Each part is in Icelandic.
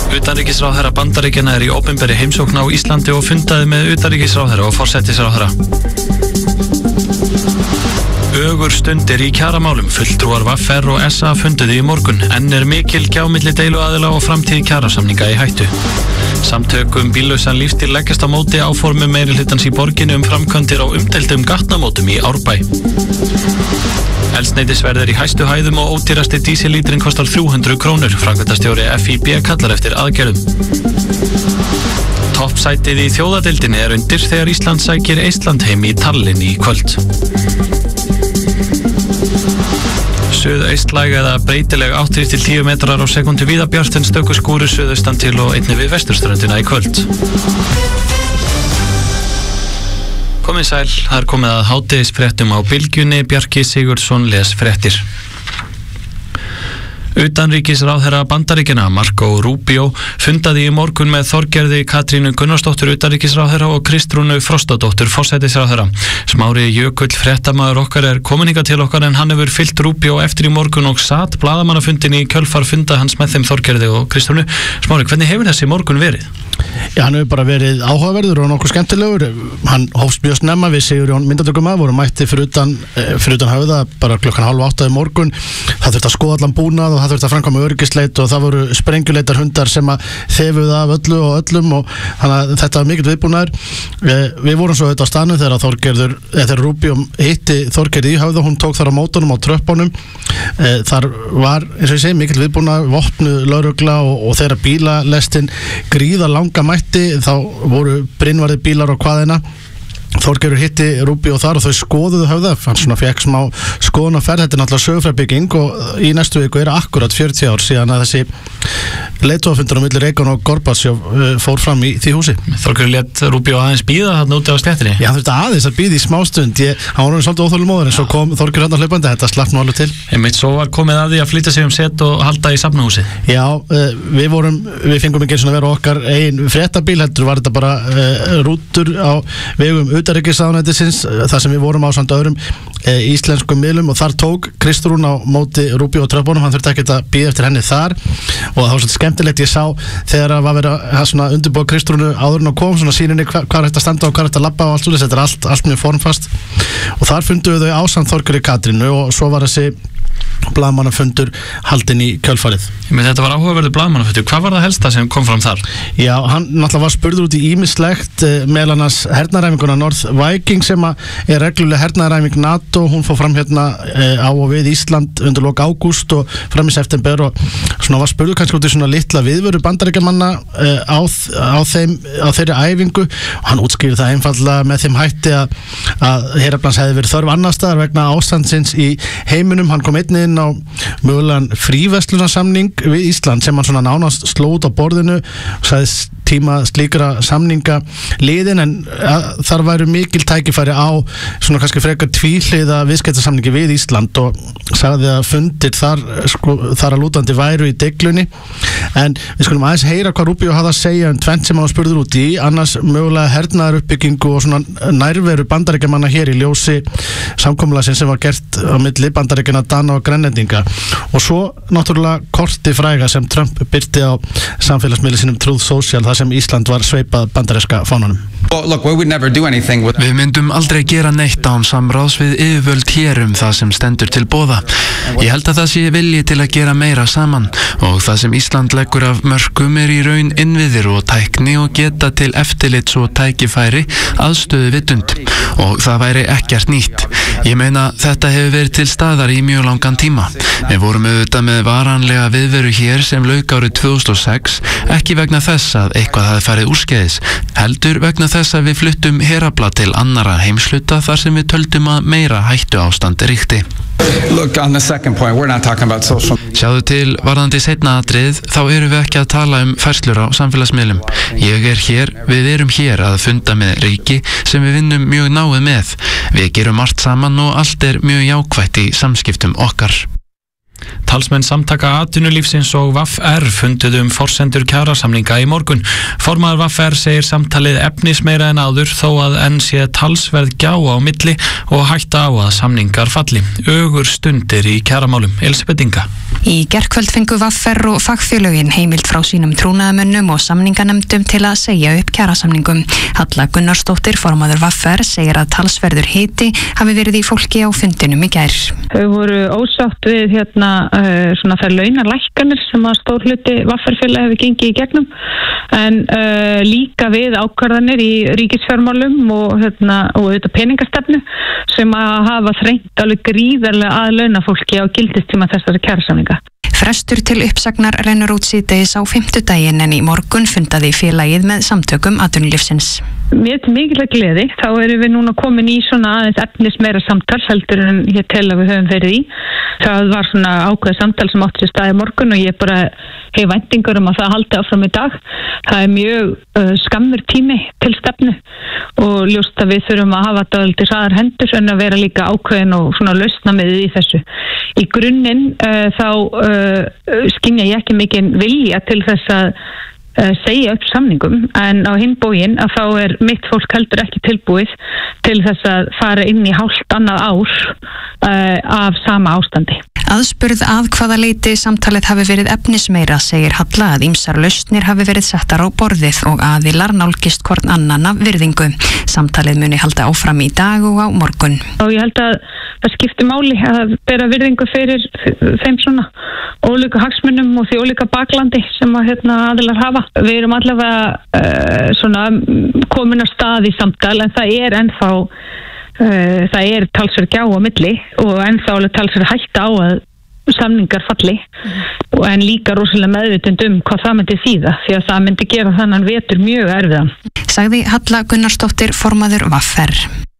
Utanríkisráðherra Bandaríkjanna í opinberri heimsókn á Íslandi og fundaði með utanríkisráðherra og forsætisráðherra. Ögur stundir í kjaramálum, fulltrúar VR og SA funduðu í morgun. Enn mikil gjá milli deiluaðila og framtíð kjarasamninga í hættu. Samtökum bíllausan lífstíl leggjast á móti áformum meirihlutans í borginni framkvæmdir á umdeildum gatnamótum í Árbæ. Eldsneytisverð í hæstu hæðum og ódýrasti dísellítrinn kostar 300 krónur. Framkvæmdastjóri FIB kallar eftir aðgerðum. Toppsætið í þjóðadeildinni undir þegar Ísland sækir Eistland heim í Tallinn í kvöld. Suðaustlæg eða breytileg 8-10 metrar á sekundu víða bjart en stöku skúrir suðaustan til og einnig við vesturströndina í kvöld. Komið sæl, það komið að hádegisfréttum á Bylgjunni. Bjarki Sigurðsson les fréttir. Utanríkisráðherra Bandaríkjanna Marco Rubio fundaði í morgun með Þorgerði Katrínu Gunnarsdóttur utanríkisráðherra og Kristrúnu Frostadóttur forsætisráðherra. Smári Jökull fréttamaður okkar komin hingað til okkar en hann hefur fylgt Rubio eftir í morgun og satt blaðamannafundin í kjölfar funda hans með þeim Þorgerði og Kristrúnu. Smári, hvernig hefur þessi morgun verið? Já, hann hefur bara verið áhugaverður og nokkuð skemmtilegur. Hann hófst mjög snemma við Sigurjón myndatökumaður, voru mætti fyrir utan Höfða bara klukkan 7:30 í morgun. Það þurfti að skoða allan búnað og það þurfti að framkvæma öryggisleit og það voru sprengjuleitar hundar sem að þefuðu af öllu og öllum og þannig að þetta var mikill viðbúnaður. Við vorum svo auðvitað á staðnum þegar Rubio hitti Þorgerði í Höfða, hún tók þar á mótunum á tröppunum. Þar var, eins og ég segi, mikill viðbúnaður, vopnuð lögregla og þegar bílalestin gríðarlanga mætti þá voru brinnvarðir bílar og hvaðina. Þorgerður hitti Rubio þar og þau skoðuðu Höfða, hann svona fekk smá skoðunarferð. Þetta náttúrulega sögufræðbygging og í næstu viku akkurat 40 ár síðan að þessi leiðtogafundur á milli Reagan og Gorbatsjov fór fram í því húsi. Þorgerður lét Rubio aðeins bíða þarna úti á stéttinni? Já, hann þurfti aðeins að bíða í smástund. Hann var svolítið óþolinmóður en svo kom Þorgerður hann hlaupandi, þetta slapp nú alveg til. Einmitt, svo var komið að því að flytja sig set og halda í safnahúsi. Já, við fengum ekki eins og að vera okkar eigin fréttabíl, heldur var þetta bara rútur á vegum utanríkisráðuneytisins þar sem við vorum á samt öðrum íslenskum miðlum og þar tók Kristrún á móti Rubio og tröppunum. Hann þurfti ekkert að bíða eftir henni þar og það var svolítið skemmtilegt. Ég sá þegar að var verið að undirbúa Kristrúnu áður en kom svona sýninni hvað þetta standa og hvað þetta labba og allt svona. Þetta allt mjög formfast og þar funduðu þau ásamt Þorgerði Katrínu og svo var þessi blaðamannafundur haldinn í kjölfarið. Þetta var áhugaverður blaðamannafundur. Hvað var það helsta sem kom fram þar? Já, hann náttúrulega var spurður út í ýmislegt, meðal annars hernaðaræfinguna North Viking sem er reglulega hernaðaræfing NATO. Hún fór fram hérna á og við Ísland undir lok ágúst og fram í september og svona var spurður kannski út í svona litla viðveru Bandaríkjamanna á þeirri æfingu og hann útskýrði það einfaldlega með þeim hætti að heraflans hefði verið þörf annar staðar vegna ástandsins í heiminum. Hann kom einnig inn á mögulegan fríverslunarsamning við Ísland sem hann svona nánast sló út á borðinu og sagði tíma slíkra samninga liðin en þar væru mikil tækifæri á svona kannski frekar tvíhliða viðskiptasamningi við Ísland og sagði að fundir þar að lútandi væru í deiglunni. En við skulum aðeins heyra hvað Rubio hafði að segja tvennt sem hann var spurður út í, annars mögulega hernaðaruppbyggingu og svona nærveru Bandaríkjamanna hér í ljósi samkomulagsins sem var gert á milli Bandaríkjanna, Dana og Grænlendinga og svo náttúrulega korti fræga sem Trump birti á samfélagsmiðli sínum Truth Social þar sem Ísland var sveipað bandaríska fánanum. Við myndum aldrei gera neitt án samráðs við yfirvöld hér það sem stendur til boða. Ég held að það sé vilji til að gera meira saman og það sem Ísland leggur af mörkum í raun innviðir og tækni og geta til eftirlits og tækifæri aðstöðu vitund og það væri ekkert nýtt. Ég meina þetta hefur verið til staðar í mjög langan tíma. Við vorum auðvitað með varanlega viðveru hér sem lauk árið 2006 ekki vegna þess að eitthvað hafi farið úrskeiðis, heldur vegna þess að við fluttum herafla til annarra heimshluta þar sem við töldum að meira hættu ástand ríkti. Sjáðu til varðandi seinna atriðið, þá erum við ekki að tala færslur á samfélagsmiðlum. Við erum hér að funda með ríki sem við vinnum mjög náið með. Við gerum margt saman og allt er mjög jákvætt í samskiptum okkar. Talsmenn samtaka atvinnulífsins og VFR funduðu forsendur kjarasamninga í morgun. Formaður VFR segir samtalið efnismeira en áður þó að enn sé talsverð gjá á milli og hætta á að samningar falli. Ögur stundir í kjaramálum. Elisabeth Inga. Í gærkvöld fengu VFR og fagfélögin heimild frá sínum trúnaðarmönnum og samninganefndum til að segja upp kjarasamningum. Halla Gunnarsdóttir, formaður VFR, segir að talsverður hiti hafi verið í fólki á fundinum í gær. Þau voru ósátt við svona þær launalækkanir sem að stór hluti VFR-félagi hefur gengið í gegnum, en líka við ákvarðanir í ríkisfjármálum og auðvitað peningastefnu sem að hafa þrengt alveg gríðarlega að launafólki á gildistíma þessari kjarasamninga. Frestur til uppsagnar rennur út síðdegis á fimmtudaginn en í morgun fundaði félagið með samtökum atvinnulífsins. Mér til mikilvæg gleði, þá erum við núna komin í svona aðeins efnismeira samtal heldur en ég tel að við höfum verið í. Það var svona ákveð samtal sem átti sér stað í morgun og ég bara hef væntingur að það haldi áfram í dag. Það er mjög skammur tími til stefnu og ljóst að við þurfum að hafa dálítið hraðar hendur en að vera líka ákveðin og svona lausna með í þessu. Í grunninn skynja ég ekki mikinn vilja til þess að segja upp samningum, en á hinn bóginn að þá er mitt fólk heldur ekki tilbúið til þess að fara inn í hálft annað ár af sama ástandi. Aðspurð að hvaða leyti samtalið hafi verið efnismeira segir Halla að ýmsar lausnir hafi verið settar á borðið og aðilar nálgist hvorn annan af virðingu. Samtalið muni halda áfram í dag og á morgun. Og ég held að það skipti máli að bera virðingu fyrir þeim svona ólíka hagsmunum og því ólíka baklandi sem að aðilar hafa. Við erum allavega komin á stað í samtal, en það er ennþá það er talsverð gjá á milli og ennþá alveg talsverð hætta á að samningar falli en líka rosalega meðvitund hvað það myndi þýða, því að það myndi gera þannan vetur mjög erfiðan. Sagði Halla Gunnarsdóttir, formaður VFR.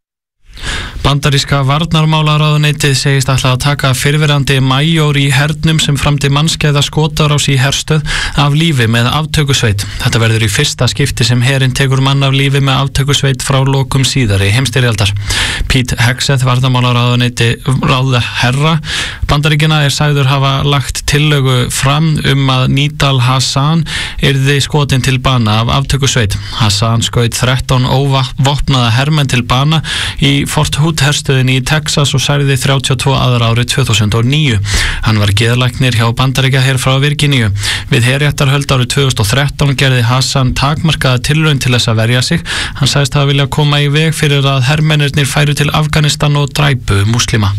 Bandaríska varnarmálaráðuneytið segist ætla að taka fyrrverandi majór í hernum sem framdi mannskæða skotárás í herstöð af lífi með aftökusveit. Þetta verður í fyrsta skipti sem herinn tekur mann af lífi með aftökusveit frá lokum síðari heimsstyrjaldar. Pete Hegseth, varnarmálaráðuneyti ráðherra Bandaríkjanna, er sagður hafa lagt tillögu fram að Nidal Hasan yrði skotin til bana af aftökusveit. Hasan skaut 13 óvopnaða hermenn til bana í Fort Hood herstöðinni í Texas og særði 32 aðra árið 2009. Hann var geðlæknir hjá Bandaríkjaher frá Virginíu. Við herréttarhöld árið 2013 gerði Hasan takmarkaða tilraun til þess að verja sig. Hann sagðist hafa viljað koma í veg fyrir að hermennirnir færu til Afganistan og dræpu múslima.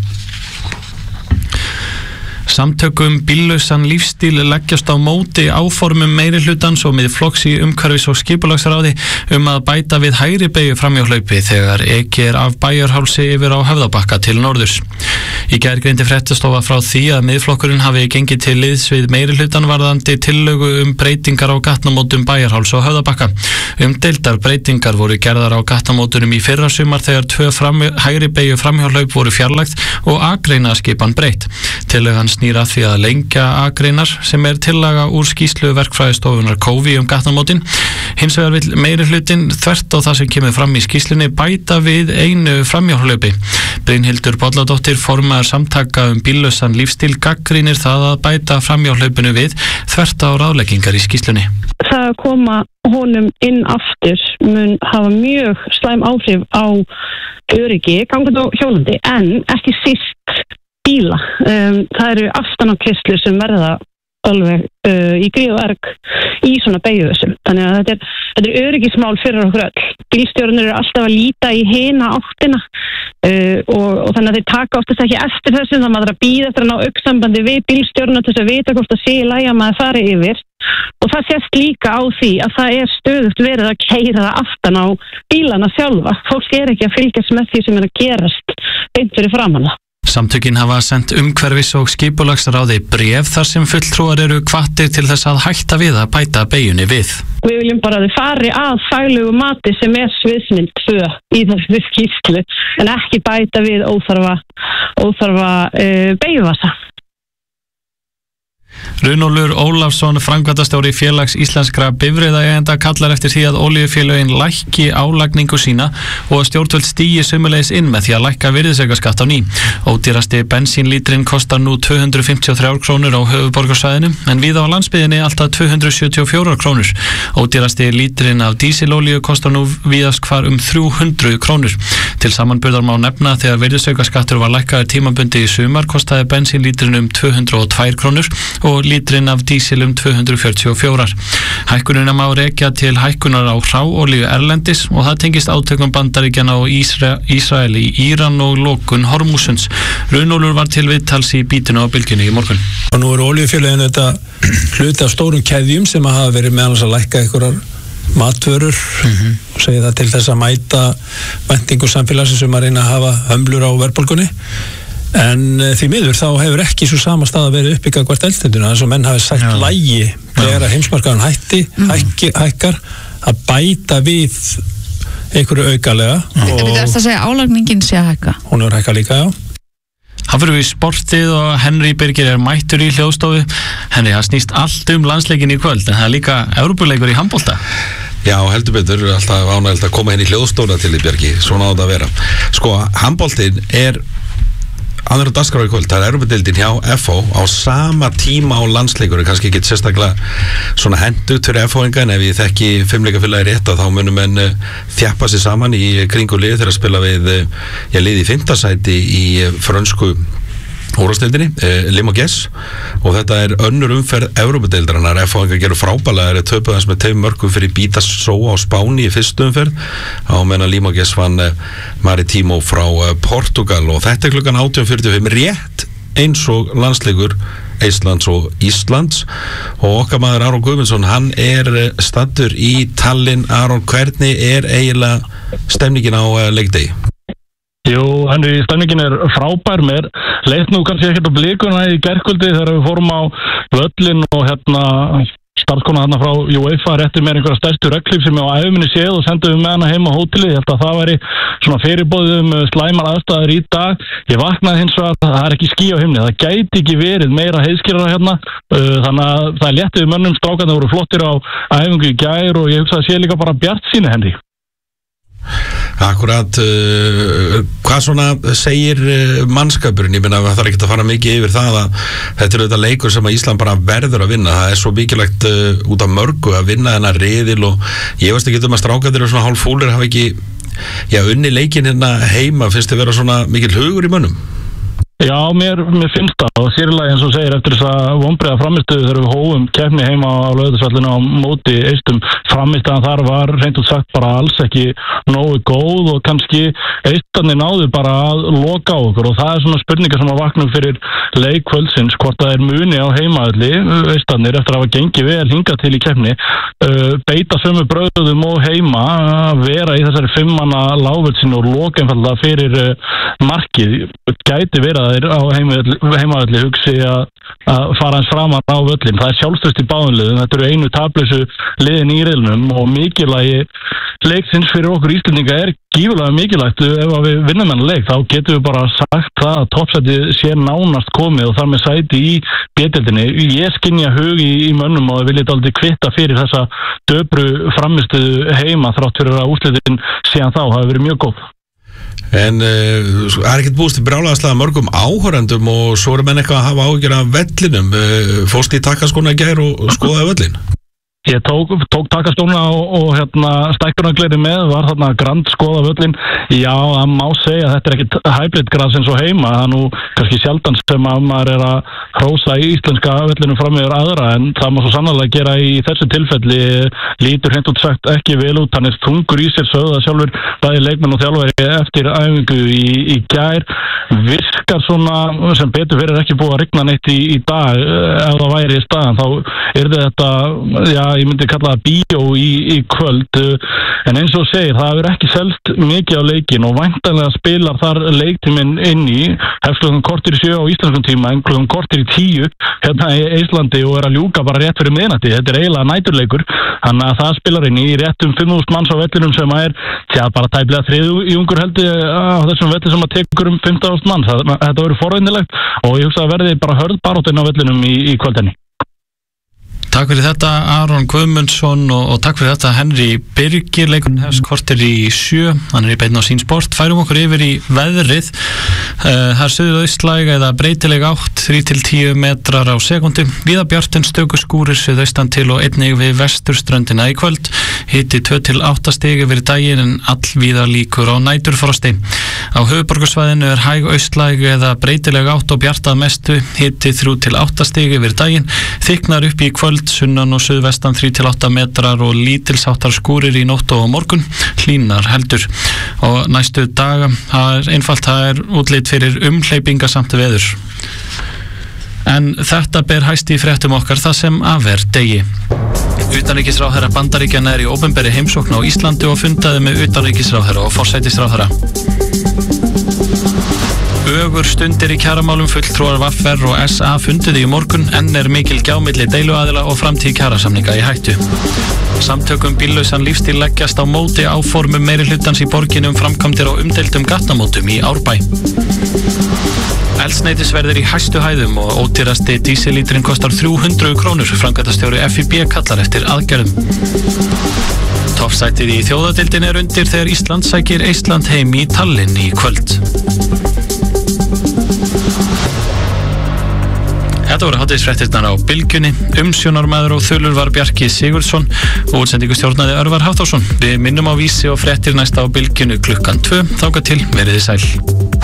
Samtökum bíllausan lífstíl leggjast á móti áformum meirihlutans og Miðflokks í umhverfis- og skipulagsráði að bæta við hægri beygju framhjáhlaupi þegar ekið af Bæjarhálsi yfir á Höfðabakka til norðurs. Í gær greindi fréttastofa frá því að Miðflokkurinn hafi gengið til liðs við meirihlutan varðandi tillögu breytingar á gatnamótum Bæjarháls og Höfðabakka. Deildar breytingar voru gerðar á gatnamótunum í fyrrasumar þegar 2 hægri beygju framhjáhlaup voru fjarlægt og akreinaskipan breytt. Tillagan snýr að því að lengja akreinar sem er tillaga úr skýrslu verkfræðistofunar Kófi gatnamótin. Hins vegar vill meirihlutinn þvert á það sem kemur fram í skýrslunni bæta við einu framhjáhlaupi. Brynhildur Bolladóttir, formaður samtaka bíllausan lífstíl, gagnrýnir það að bæta framhjáhlaupinu við þvert á ráðleggingar í skýrslunni. Það að koma honum inn aftur mun hafa mjög slæm áhrif á öryggi gangandi og hjólandi, en ekki síst bíla. Það eru aftan á keyrslu sem verða alveg í gríð og erg í svona beygjuðsum. Þannig að þetta er öryggismál fyrir okkur öll. Bílstjórarnir eru alltaf að líta í hina áttina og þannig að þeir taka oftast ekki eftir þessu, þannig að maður að bíða eftir að ná augnsambandi við bílstjórarna til þess að vita hvort það sé í lagi að maður fari yfir. Og það sést líka á því að það er stöðugt verið að keyra það aftan á bílana sjálfa. Fólk er ekki að fylgjast með því sem er að gerast beint fyrir framan það. Samtökin hafa sendt umhverfis- og skipulagsráði bréf þar sem fulltrúar eru hvattir til þess að hætta við að bæta beyjunni við. Við viljum bara að þið fari að faglegu mati sem er sviðsmynd 2 í þessu skýrslu en ekki bæta við óþarfa beyjuvasa. Runólfur Ólafsson, framkvæmdastjóri félags íslenskra bifreiðaeigenda, kallar eftir því að olíufélögin lækki álagningu sína og að stjórnvöld stígi sömuleiðis inn með því að lækka virðisaukaskatt á ný. Ódýrasti bensínlítrinn kostar nú 253 krónur á höfuðborgarsvæðinu en víða á landsbyggðinni alltaf 274 krónur. Ódýrasti lítrinn af dísilolíu kostar nú víðast hvar 300 krónur. Til samanburðar má nefna þegar virðisaukaskattur var lækkaður tímabundi í sumar kostaði bensínlítrinn 202 krónur og lítrinn af dísil 244. Hækkunina má rekja til hækkunar á hráolíu erlendis og það tengist átökum Bandaríkjanna og Ísrael í Íran og lokun Hormúsunds. Runólfur var til viðtals í Bítinu á Bylgjunni í morgun. Og nú olíufélögin þetta hluti af stórum keðjum sem hafa verið meðal að lækka einhverjar matvörur og segja það til þess að mæta væntingu samfélagsins að reyna að hafa hömlur á verðbólgunni. En því miður þá hefur ekki svo sama stað að vera uppbyggað hvert eldsneytinu, þess að menn hafi sagt lægi þegar að heimsmarkaðurinn hækkar að bæta við einhverju aukalega. Við þarfst að segja álagningin sé að hækka. Hún er hækka líka, já. Hann fyrir við sportið og Henry Birgir mættur í hljóðstofu. Henry, það snýst allt landsleikin í kvöld, en það er líka Evrópuleikur í handbolta. Já, heldur betur, alltaf ánægilegt að koma inn í hljóðstofuna til í Björgi, svona á þetta að vera. Sko, handboltinn hann á dagskrá í kvöld, það er Evrópudeildin hjá FH á sama tíma á landsleikur, kannski ekki sérstaklega svona hendugt fyrir FH-inga, en ef ég þekki fimmleikafélagi rétt þá munum en þjappa sér saman í kringu lið þegar að spila við lið í 5. sæti í frönsku úrvalsdeildinni, Limoges, og þetta er önnur umferð Evrópudeildarinnar. FH gerur frábælega, töpuðans með 2 mörkum fyrir Bítasóa á Spáni í fyrstu umferð á meðan Limoges vann Maritimo frá Portugal, og þetta er klukkan 18:45 rétt eins og landsleikur Íslands og Íslands, og okkar maður Aron Guðmundsson, hann er staddur í Tallinn. Aron, hvernig er eiginlega stemningin á leikdegi? Jú, Henry, stemningin er frábær. Mér leið nú kannski ekkert á blikuna í gærkvöldi þegar við fórum á völlin og starfskona þarna frá UEFA rétti mér einhverja stærstu reglíf sem ég á æfuminni séð og sendu með hana heim á hótelið. Ég held að það væri svona fyrirboðið slæmar aðstæður í dag. Ég vaknaði hins vegar að það er ekki ský á himni. Það gæti ekki verið meira heiðskýrara hérna, þannig að það er léttið við mönnum. Strákarnir voru flottir á æfingu í gær og ég hugsa að sé líka bara bjartsýni, Henry. Akkurat, hvað svona segir mannskapurinn? Ég meina að það er ekkert að fara mikið yfir það að þetta er auðvitað leikur sem að Ísland bara verður að vinna. Það er svo mikilvægt út af mörgu að vinna þennan riðil, og ég veist ekki að strákarnir eru svona hálf fúlir, hafa ekki unni leikinn hérna heima. Finnst þið vera svona mikil hugur í mönnum? Já, mér finnst það, og sérlega eins og segir eftir þess að vonbreiða framistöðu þegar við hófum keppni heima á Laugardalsvellinum á móti Eistum. Framistöðan þar var reynt út sagt bara alls ekki nógu góð og kannski Eistarnir náðu bara að loka á okkur, og það er svona spurningar sem að vaknum fyrir leik kvöldsins, hvort það er muni á heimavelli Eistarnir eftir að hafa gengið vel hingað til í keppni, beita sömu bröðum og heima, vera í þessari 5 manna lágvöldsinu og loka einfallega fyrir markið. Gæti verið að þeir á heimavelli hugsi að fara eins framar á völlin. Það er sjálfstöðst í báðunliðum, þetta eru einu tablausu liðin í riðlinum, og mikilvægi leiksins fyrir okkur Íslendinga er gífurlega mikilvægt. Ef við vinnum þennan leik þá getum við bara sagt það að toppsæti sé nánast komið og þar með sæti í B-deildinni. Ég skynja hug í mönnum og vil ég aldrei kvitta fyrir þessa döpru framistuðu heima þrátt fyrir að úrslitin síðan þá hafi verið mjög góð. En það er ekkert búist til brjálæðislega mörgum áhorendum, og svo er menn eitthvað að hafa áhyggjur af vellinum. Fórst í takkaskóna í gær og skoðaði völlin? Ég tók takkaskóna og stækkunargleri með, var þarna grand skoða völlin. Já, það má segja að þetta er ekkit hybridgras eins og heima. Það er nú kannski sjaldan sem að maður er að hrósa í íslenska völlinu fram yfir aðra, en það má svo sannarlega gera í þessu tilfelli. Lítur hreint út sagt ekki vel út, hann er þungur í sér, sögða sjálfur bæði leikmenn og þjálfari eftir æfingu í gær. Virkar svona sem betur fyrir ekki búið að rigna neitt í dag. Ef það væri í staðan þá þetta, já, ég myndi kalla það bíó í kvöld, en eins og segir, það hefur ekki selst mikið á leikin og væntanlega spilar þar leiktíminn inn í, hefst klukkan kortir í 7 á íslenskum tíma, en klukkan kortir í 10 hérna í Íslandi og er að ljúka bara rétt fyrir miðnætti. Þetta er eiginlega næturleikur, þannig að það spilar inn í réttum 5.000 manns á vellinum sem er, bara tæplega þriðjungur held á þessum velli sem að tekur 15.000 manns. Þetta verður forvindilegt og ég hugsa að verði bara hörð baráttinn á vellinum í kvöldinni. Takk fyrir þetta Aron Guðmundsson og takk fyrir þetta Henry Birgir, leikurinn hefst korter í 7, hann í beinni á Sín Sport. Færum okkur yfir í veðrið. Það suðaustlæg eða breytileg átt 3-10 metrar á sekundu, víða bjart en stöku skúrir suðaustan til og einnig við vesturströndina í kvöld. Hiti 2-8 stig yfir daginn en allvíða líkur á næturfrosti. Á höfuðborgarsvæðinu hæg austlæg eða breytileg átt og bjart að mestu, hiti 3-8 stig yfir daginn, þyknar upp í kvöld, sunnan og suðvestan 3-8 metrar og lítilsháttar skúrir í nótt og á morgun, hlýnar heldur. Og næstu daga, það er útlit fyrir umhleypingasamt veður. En þetta ber hæst í fréttum okkar það sem af degi. Utanríkisráðherra Bandaríkjanna í opinberri heimsókn á Íslandi og fundaði með utanríkisráðherra og forsætisráðherra. Ögur stundir í kjaramálum, fulltrúar VFR og SA funduði í morgun, enn mikil gjá milli deiluaðila og framtíð kjarasamninga í hættu. Samtökum bíllausan lífstíl leggjast á móti áformum meirihlutans í borginni framkvæmdir á umdeildum gatnamótum í Árbæ. Eldsneytisverðir í hæstu hæðum og ódýrasti dísilítrinn kostar 300 krónur, framkvæmdastjóri FIB kallar eftir aðgerðum. Toppsætið í þjóðadeildin undir þegar Ísland sækir Eistland heim í Tallinn í kvöld. Þetta voru hádegisfréttirnar á Bylgjunni. Umsjónarmaður og þulur var Bjarki Sigurðsson og útsendingu stjórnaði Örvar Hafþórsson. Við minnum á vísi og fréttir næsta á Bylgjunni klukkan 2. Þangað til, veriði sæl.